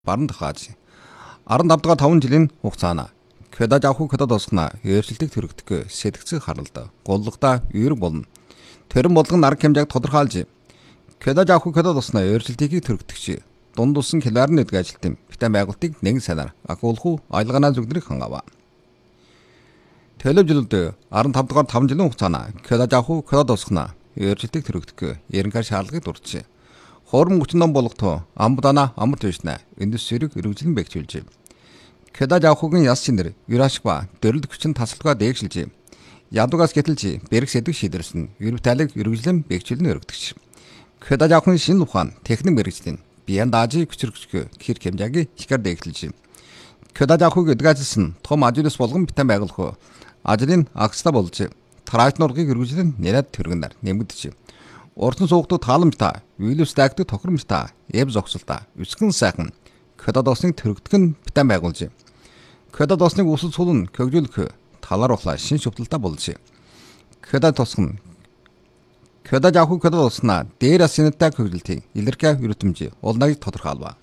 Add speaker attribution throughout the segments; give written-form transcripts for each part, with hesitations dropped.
Speaker 1: баранд хааж 15 дугаар 5 жилийн хугацаана кведаж авах кведад тосгоно өөрчлөлтийг төрөгдөх сэтгцэг харалт голлогода үүрэг болно. Тэрэн болгон арга хэмжээг тодорхойлж кведаж авах кведад тосгоно өөрчлөлтийг төрөгдөгч дунд усан хялбарын эдг ажилтан битэн байгуултыг нэгэн санаар агуулах аялганаа зүгдрийг хангава. Төлөвлөлд 15 дугаар 5 жилийн хугацаана кведаж авах кведад тосгоно өөрчлөлтийг төрөгдөх ерөнхий шаардлагыг дурдж хором 30 ном болгото амбудана амар төшнэ индустрийг өргөжлөн бэхжүүлж кведаж авахын яс чинэр юрашба дөрөлд хүчин тасалгаа дээгшилж ядугаас гэтэлж бэрх сэдэг шийдэрсэн ерөвтайлыг өргөжлөн бэхжүүлэн өргөдөгч кведаж авахын шинэ ухаан техник мэргэжлийн биенд даажи хүчрэгчгүй хэр хэмжээгийн ихэр дээгшилж кведаж авахыг эдгажилсан том ажлаас болгон битэн байгуулах ажлын агсла болж трайт нургийг өргөжлөн нэрэд төргөнөр нэмэгдэж Орчин суугтууд тааламжтай, вирус дайгдаг тохиромжтой, эв зогсолтой, өсгөн сайхан кведад осныг төрөгдөх нь битэн байгуулж. Кведад осныг үсэл сулн көгжүүлэх талаар ухлаа шин шүтэлтэй болж. Кведад тосгон кведаж авах кведад оснаа дээр асинтай көгжүүлтийг илэрхий өрөтөмж улныг тодорхойлва.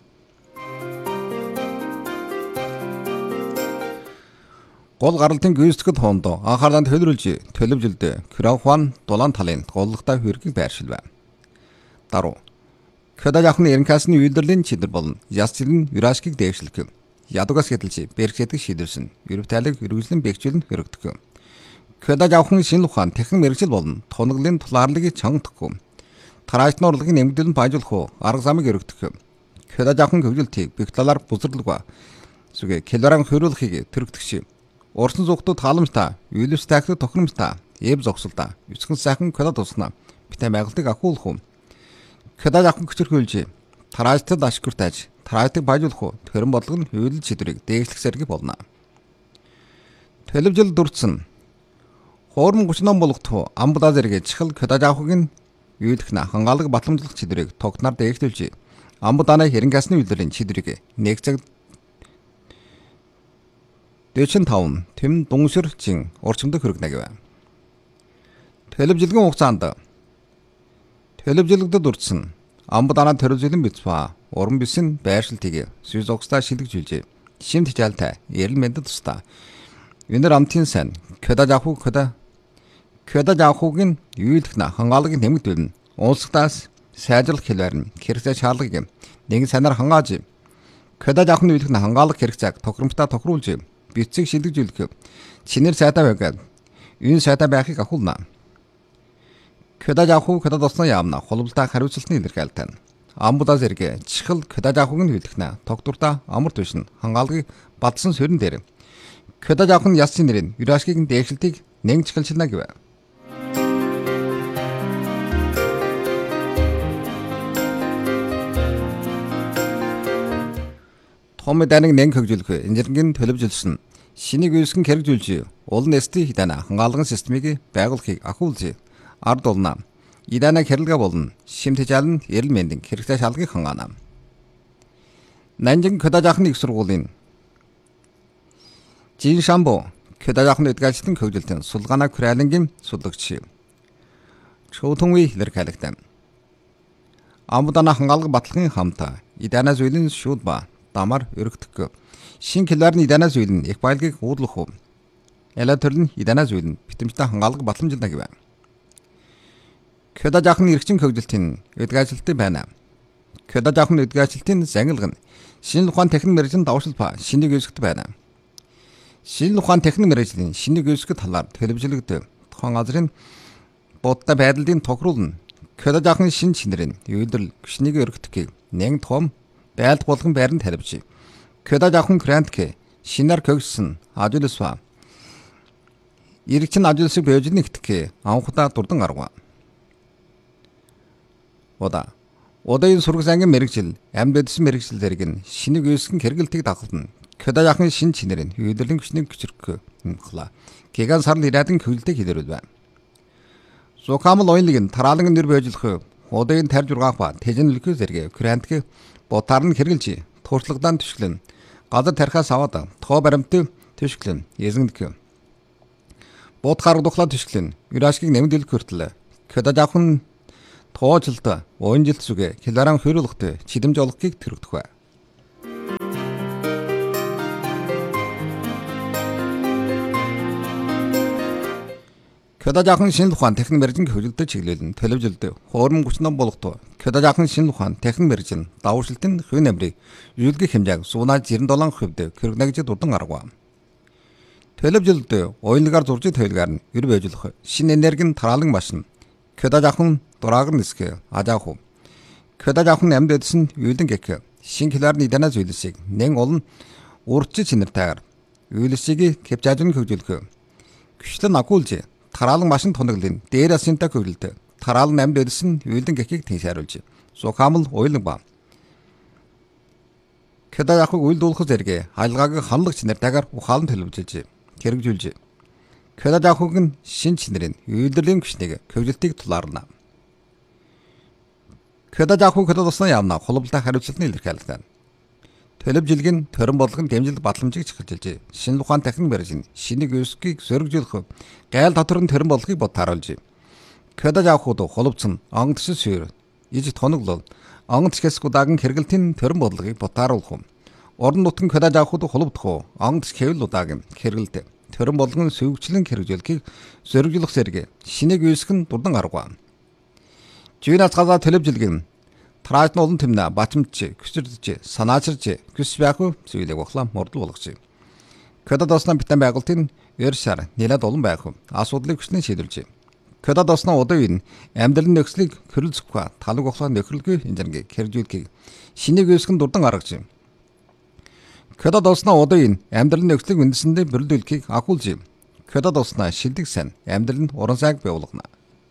Speaker 1: Гол гаралтын гүйцэтгэл хондоо анхаарлаа төлөвлөж төлөвлөлд Краухан дулаан талын голлоготой хүргийг байршилв. Даруу кведаж авахны ерөнхийсний үйлдвэрлэлийн чиглэл болон яс жилийн юрашкийг дэвшлэх ядугаас гэдэлж бэрх сэдэг шийдэрсэн ерөвтайлыг өргөжлөн бэхжүүлэн өргөдөх. Кведаж авахын шинэ ухаан техник мэргэжил болон тунаглалын тулаарлыг чангадахгүй. Трайт нурлыгийн нэмэгдүүлэн баяжуулах арга замыг өргөдөх. Кведаж авахын хөгжилтийг бүх талаар бузарлага зүгээ килограмм хөрүүлэхийг төрөгдөгч. Орчин суугтууд тааламжтай, вирус дайгдаг тохиромжтой, эв зогсолтой, өсгөн сайхан кведад тосгоно битэн байгуултыг агуулах. Кведаж авах хүчрхүүлж, трайтад ашигтайж, трайтыг баяжуулах төрөн бодлого нь хөвөлж шийдвэрийг дээгшлэх зэрэг болно. Төлөвжил дурдсан. Хором 30 ном болгох амбудаа зэрэг чихэл кведаж авахыг нь үйлдэх нь хангаалаг батламжлах шийдвэрийг тогтноор дээгшлүүлж, амбудааны хэрэнгасны үйлдвэрийн шийдвэрийг нэг цаг 45 тэм дунгширчин орчимдог хөргнэ гэв. Төлөвжилгэн хугацаанд төлөвжлөгдөд урдсан амбудаана төлөвжлөн бицваа уран бисэн байршилтыг сүзогстай шилэгжүүлж шимт хичээлтэй эрэл мэндэд тустай. Өнөр амтын сайн кведаж авахыг нь үйлдэх нь хангаалгыг нэмэгдүүлнэ. Улсдаас сайжруулах хэлбэр нь хэрэгцээ шаардлагыг нэгэн санаар хангааж кведаж авах нь үйлдэх нь хангаалах хэрэгцээг тохиромжтой тохируулж бицэг шилэгжүүлэх чинэр сайтай байгаад энэ сайтай байхыг ахуулна. Кведаж авах кведад тосгоно яамна холболтой хариуцалтны илэрхийлэлтэй. Амбудаа зэрэг чихэл кведаж авахыг нь хөлдөхнэ тогтвортой амар түшин хангаалгыг бадсан сөрөн дээр кведаж авах нь яс чинэрийн юрашкийн дээгшлтийг нэг чихэлшилнэ гэв. Том даныг нэг хөгжүүлэх инженерийн төлөвлөсөн шинийг үүсгэн хэрэгжүүлж улан эсти хидана хангаалгын системийг байгуулахыг ахуулж ард улна иданаг хэрэлгэ болно шимт хичаалн эрэл мэндийн хэрэгтэй шалгыг хангаана. Нанжин кведаж авахны их сургуулийн Жин Шамбо кведаж авахны эдгажилтын хөгжилтийн сулгаана Крайлангийн судлагч Чөүтөнгийн илэрхийлэгтэй. Амбудана хангаалга батлагын хамтаа идана зүйлэн шууд ба дамар өргөдөх шин киларны идана зүйл нь их баялагийг уудлах. Эла төрлийн идана зүйл нь битэмжтэй хангаалга батламжилна гэв. Кведаж авахны эрхчин хөгжилтийн эдгажилтын байна. Кведаж авахны эдгажилтын зангилга нь шинэ ухаан техник мэргэжлийн давшил ба шинийг үүсгэж байна. Шинэ ухаан техник мэргэжлийн шинийг үүсгэх талаар төлөвлөгдөд тухайн газрын бодтой байдлын тохируулна. Кведаж авахны шинэ чинэрийн үйлдвэрлэл гүшнийг өргөдөхийг нэг том байлд болгон байранд тавьж кведаж авахын грантк шинээр көгссөн ажлсва иргэчин ажлсыг бийж нэгтгэх анхудаа дурдан арга. Одаын сургасангийн мэргэжил амьдсан мэргэжил зэрэг нь шинийг үүсгэн хэрэгэлтийг дагуулна. Кведаж авахын шинэ чинэрийн үйлдвэрлэлийн гүшнийг хүчрэх хэмхла гиган сарл ирээдэн хөвлөлтийг хэлэрвэл байна. Зукамл оюунлыг тараалан нэр бийжлэх одаын тарж ургаах ба тэжинлэх зэрэг грантк ботаар нь хэрэгжилж туурчлагдаан төшгөлн газар тарихаас аваад тоо баримтыг төшгөлн эзэнгдэх. Бот хараг духлаа төшгөлн юрашкийг нэмэгдүүлэх хүртэл кведаж авах нь тоожилт уянжилт зүгэ килограмм хөрүүлэхтэй чидэмж олохыг төрөгдөх бай. Кёда жаахан шинэ ухаан техник мэржин хөгжилтэй чиглэлэн төлөвлөлтөд хоормон хүчнэн болгото. Кёда жаахан шинэ ухаан техник мэржин давуулшилтын хувь нэмрийг үйлдэх хэмжээг суунаа 97% кэргнэгж дурдан арга. Төлөвлөлтөд оюуныгаар зуржид төлгөр нь эр бэжлэх шинэ энергийн тараалан машин. Кёда жаахан дураагар нисгэ ажааху. Кёда жаахан амьд эдсэн үйлдэн гэх шинэ киларны дана зүйлсийг нэн олон урчи чинэртэйгээр үйлсийг кэпжаажин хөгжүүлэх. Гүшлэн акуулж тараалан машин тоноглын дээр асинта хөвлөлтөд тараалан амьд эдсэн үйлдэн гэхийг тэншааруулж сухамл ойлон ба. Кёда жаахан үйл дуулах зэрэг хаалгааг ханлаг чинэртэйгээр ухаалан төлөвлөж хэрэгжүүлж. Кёда жаахан шин чинэрийн үйлдвэрлэлийн хүчнийг хөгжилтийг тулаарна. Кёда жаахан кёда тусна явна холболтой хариуцлагын илэрхийлэлтэй. Төлөвжилгийн төрөн бодлогын дэмжлэг батламжийг чиглэлж шинэ ухаан техник мэржин шинийг өсгийг сөргөжүүлэх гайл доторн төрөн бодлогыг бод тааруулж. Кёда жаахууд холбоцсон онгодш сүйр иж тоноглол онгодш хэсгүүдийн хэрэгэлтийн төрөн бодлогыг бод тааруулах. Орон нутгийн кёда жаахууд холбогдох онгодш хэвлүүдийн хэрэгэлт төрөн бодлогын сүйгчлэн хэрэгжүүлэхийг сөргөжүүлэх зэрэг шинийг өсгөх нь дурдан арга. Жинас газаа төлөвжилгийн тараачны олон тэмнэ батимч хүсэрдэж санаачирж хүс байх зүйлийг ухлаа мордол болгож. Кёда досна битэн байгуултын ершар нэлээд олон байх асуудлыг хүснээ шийдвэрж. Кёда досна одоо энэ амьдралын нөхцөлийг хөрөлцөх талаг ухлаа нөхрөлгүй энергийг хэрэгжүүлэхийг шинийг өсгөн дурдан аргаж. Кёда досна одоо энэ амьдралын нөхцөлийг үндэсэндээ бүрдүүлэхийг акуулж. Кёда досна шилдэг сан амьдрал нь уран сайг буулгана.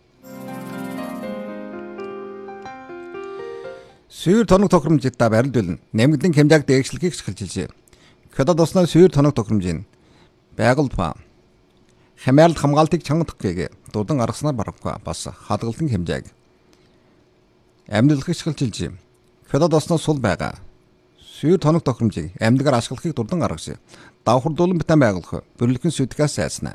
Speaker 1: Сүйр тоног тохиромжтой барилдуулна. Нэмэгдэн хэмжээг дээгшлэхийг эхэлжээ. Кёда досноо сүйр тоног тохиромжийн байгуулт ба хямралт хамгаалтыг чангадах гээ дурдан аргаснаар барахгүй бас хадгалтын хэмжээг амьдлахыг эхэлжээ. Кёда досноо сул байгаа. Сүйр тоног тохиромжийг амьдгаар ашиглахыг дурдан аргаж давхардуулан битэн байгуулах бүрлэхэн сүтгэс сайснаа.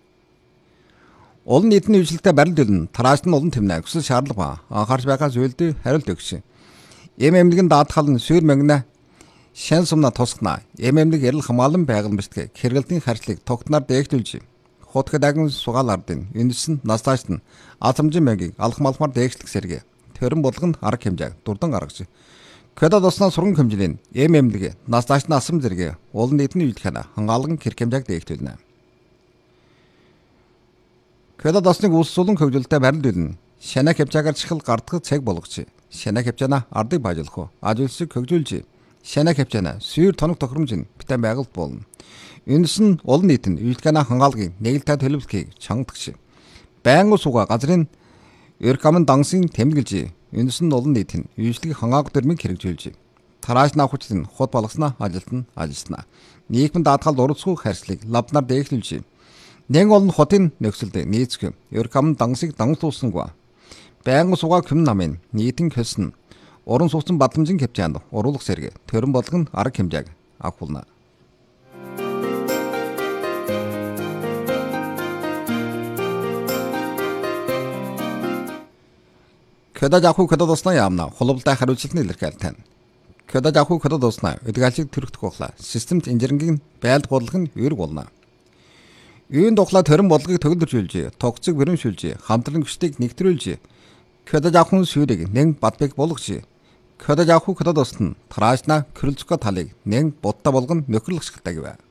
Speaker 1: Олон нийтийн үйлчлэлтэй барилдуулна. Тараачны олон тэмнэ хүсэл шаардлага анхаарч байгаа зүйлд хариулт өгч. Эмэмлэгэн даатгал нь сүйр мэгнэ шэн сумна тусгана. Эмэмлэг ярил хамгаалан байгаль бишдэг хэрэгэлтийн харьцлыг тогтноор дээгтүүлж. Хотгодагийн сугаал ардын үндэс нь настаашд нь атамжин мэнгийг алхмалхмаар дээгшлэх сэргэ төрөн бодлогын арга хэмжээг дурдан аргаж. Кёда досноо сурган хэмжлэн эмэмлэг настаашд нь асам зэрэг олон нийтийн үйлдэх хангаалган хэрэг хэмжээг дээгтүүлнэ. Кёда досныг улсуулан хөгжилтэй барилдуулна. Шанаа хэмжээгээр чихэл гардах цаг болгоч. Шанаа хэмжээнэ ардыг баажуулах, ажуулсыг хөгжүүлж. Шанаа хэмжээнэ сүйр тоног тохиромжийн битэн байгуулт болно. Энэс нь олон нийтэнд үйлдэх хангаалгын нээлттэй төлөвлөхийг чангадагч. Байнгын сууга газрын эркамын дансын тэмдэглэж. Энэс нь олон нийтийн үйлчлэгийн хангааг төрмийг хэрэгжүүлж. Тарааш навхчдын хот болгосноо ажилтна. Нийгмийн даатгал уралцах харьцлыг лабнаар дээгшүүлж. Нэн олон хотын нөхцөлд нийцэх эркамын дансыг дангуулсангүй. Байнгын сууга хүм намын нийтийн хөсөн уран сууцсан батламжийн хэмжээнд уруулах зэрэг төрөн болгон арга хэмжээг авахулна. Кёда жаахуу кёда досноо яамна холболтой хариуцлагын илэрхийлэлтэй. Кёда жаахуу кёда досноо эдгээлчийг төрөгдөх ухлаа системт инженерингийн байлд бодлого нь үүрэг болно. Үүн тухлаа төрөн бодлогыг төгөлдржүүлж, тогтцог бэрэмшүүлж, хамтран хүчтэйг нэгтрүүлж, кёда жаахун сүйрийг нэн батбэг болгож, кёда жаахуу кёда досн тараачна крылцко талыг нэн бодта болгон нөхөрлөх шигтэй гэв.